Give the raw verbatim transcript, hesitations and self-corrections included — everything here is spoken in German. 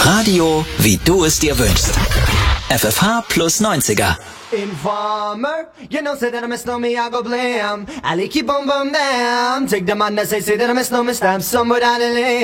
Radio, wie du es dir wünschst. F F H plus neunziger. Informer, you know, say that I miss no me, I go blam. I keep on bum them. Take the man that say, say that I miss no me, stab some without a limb.